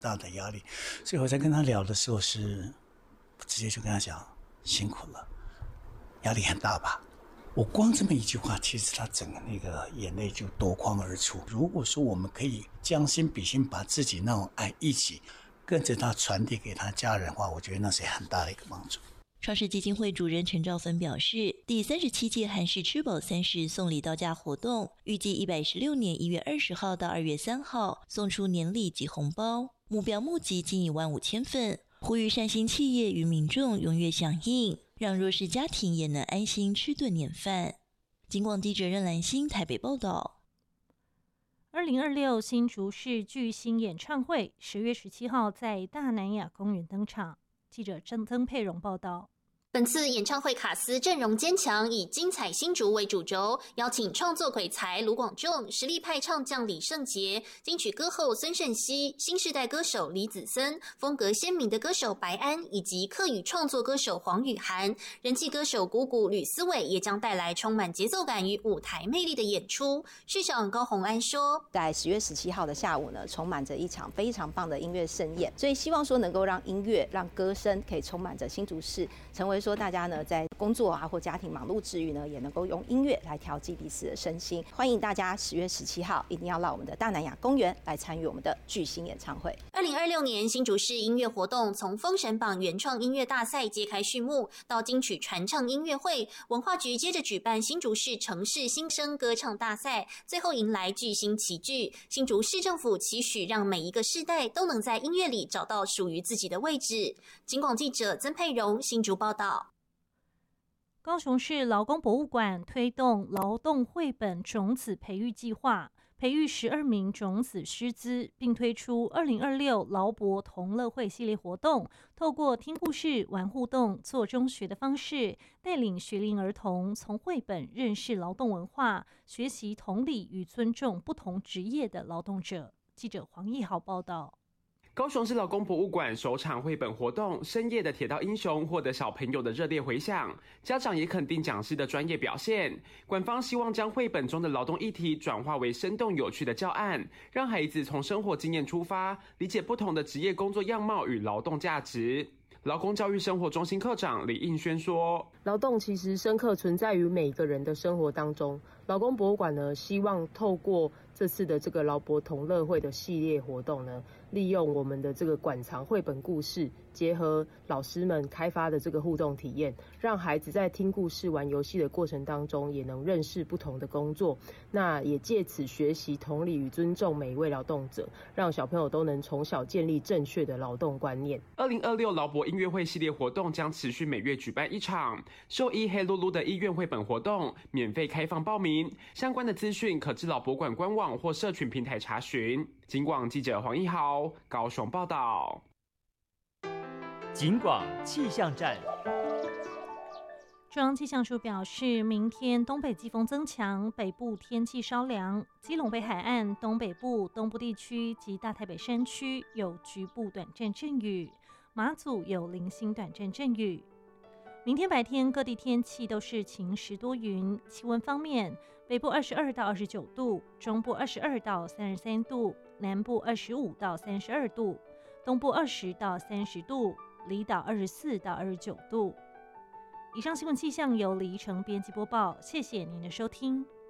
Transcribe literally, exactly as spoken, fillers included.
大的压力，所以我在跟他聊的时候是直接就跟他讲辛苦了，压力很大吧。我光这么一句话，其实他整个那个眼泪就夺眶而出。如果说我们可以将心比心，把自己那种爱一起跟着他传递给他家人的话，我觉得那是很大的一个帮助。 创世基金会主任陈兆芬表示，第三十七届韩式吃饱三十送礼到家活动，预计一百一十六年一月二十号到二月三号送出年礼及红包，目标募集近一万五千份，呼吁善心企业与民众踊跃响应，让弱势家庭也能安心吃顿年饭。警广记者任兰心台北报道。 二零二六新竹市巨星演唱会十月十七号在大南亚公园登场。记者曾曾佩蓉报道。 本次演唱会卡司阵容坚强，以精彩新竹为主轴，邀请创作鬼才卢广仲、实力派唱将李圣杰、金曲歌后孙盛熙、新世代歌手李子森、风格鲜明的歌手白安，以及客语创作歌手黄雨涵、人气歌手谷谷吕思伟，也将带来充满节奏感与舞台魅力的演出。市长高虹安说， 在十月十七号的下午呢，充满着一场非常棒的音乐盛宴，所以希望说能够让音乐、让歌声可以充满着新竹市，成为说大家呢在工作啊或家庭忙碌之余呢，也能够用音乐来调剂彼此的身心。欢迎大家十月十七号一定要到我们的大南亚公园来参与我们的巨星演唱会。 二零二六年新竹市音乐活动从封神榜原创音乐大赛揭开序幕，到金曲传唱音乐会，文化局接着举办新竹市城市新生歌唱大赛，最后迎来巨星齐聚。新竹市政府期许让每一个世代都能在音乐里找到属于自己的位置。警广记者曾佩蓉新竹报道。 高雄市劳工博物馆推动劳动绘本种子培育计划，培育十二名种子师资，并推出二零二六劳博同乐会系列活动，透过听故事、玩互动、做中学的方式，带领学龄儿童从绘本认识劳动文化，学习同理与尊重不同职业的劳动者。记者黄义豪报道。 高雄市劳工博物馆首场绘本活动，深夜的铁道英雄获得小朋友的热烈回响，家长也肯定讲师的专业表现。馆方希望将绘本中的劳动议题转化为生动有趣的教案，让孩子从生活经验出发，理解不同的职业工作样貌与劳动价值。劳工教育生活中心科长李应轩说， 劳动其实深刻存在于每个人的生活当中。劳工博物馆呢，希望透过这次的这个劳博同乐会的系列活动呢，利用我们的这个馆藏绘本故事，结合老师们开发的这个互动体验，让孩子在听故事、玩游戏的过程当中，也能认识不同的工作。那也借此学习同理与尊重每一位劳动者，让小朋友都能从小建立正确的劳动观念。 二零二六劳博音乐会系列活动将持续每月举办一场，兽医黑噜噜的医院绘本活动免费开放报名，相关的资讯可至劳博馆官网或社群平台查询。警广记者黄一豪高雄报道。 警广气象站。 中央气象署表示，明天东北季风增强，北部天气稍凉，基隆北海岸、东北部、东部地区及大台北山区有局部短暂阵雨，马祖有零星短暂阵雨。明天白天各地天气都是晴时多云，气温方面，北部二十二到二十九度，中部二十二到三十三度，南部二十五到三十二度，东部二十到三十度，离岛二十四到二十九度。以上新闻气象由李依晨编辑播报，谢谢您的收听。